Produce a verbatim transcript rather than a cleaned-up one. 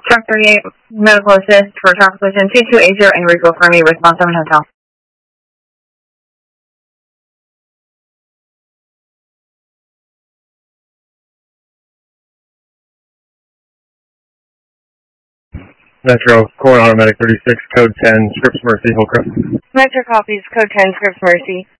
Truck thirty-eight, medical assist for traffic collision two two eight zero Enrico Fermi, response seven Hotel. Metro, Core Automatic thirty-six, Code ten, Scripps Mercy, Hillcrest. Metro copies, code ten, Scripps Mercy.